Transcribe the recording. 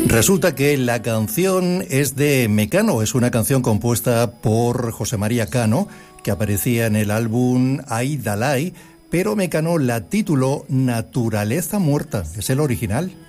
Resulta que la canción es de Mecano, es una canción compuesta por José María Cano, que aparecía en el álbum Ay Dalai, pero Mecano la tituló Naturaleza Muerta, es el original.